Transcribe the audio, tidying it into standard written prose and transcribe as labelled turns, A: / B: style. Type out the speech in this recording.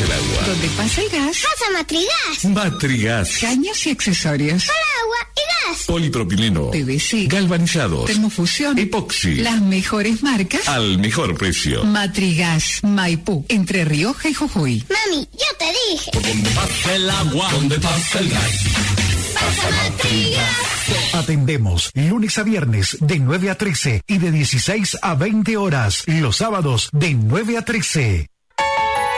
A: el agua.
B: Donde pasa el gas.
C: Pasa Matrigas.
A: Matrigas.
B: Caños y accesorios.
C: Para agua y gas.
A: Polipropileno.
B: PVC.
A: Galvanizados.
B: Termofusión.
A: Epoxi.
B: Las mejores marcas.
A: Al mejor precio.
B: Matrigas. Maipú. Entre Rioja y Jujuy.
C: Mami, yo te dije.
D: Por donde pasa el agua, donde pasa el gas.
C: Pasa Matrigas.
E: Atendemos lunes a viernes de 9 a 13 y de 16 a 20 horas. Los sábados de 9 a 13.